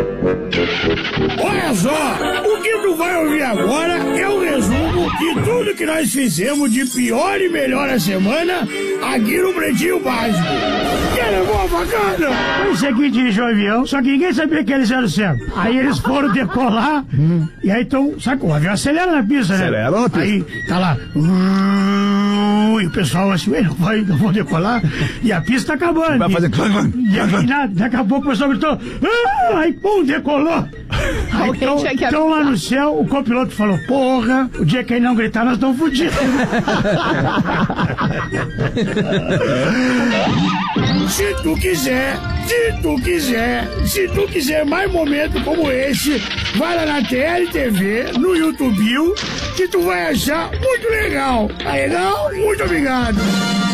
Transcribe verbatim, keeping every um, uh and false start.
Olha só, o que tu vai ouvir agora é o resumo de tudo que nós fizemos de pior e melhor a semana aqui no Pretinho Básico. Que era boa bacana. Foi o seguinte, dirigiu o avião, só que ninguém sabia que eles eram certo. Aí eles foram decolar, hum. e aí então, sabe, o avião acelera na pista, né? Acelera na pista. Aí tá lá, uh, e o pessoal assim, não vai, não vou decolar, e a pista tá acabando. Vai fazer clã, clã, e, e, e nada, daqui a pouco o pessoal gritou, ah, aí pum, decolou. Aí, então, então lá no céu, o copiloto falou, porra, o dia que ele não gritar, nós estamos fodidos. Se tu quiser, se tu quiser, se tu quiser mais momentos como esse, vai lá na T L T V, no YouTube, que tu vai achar muito legal. Tá legal? Muito obrigado.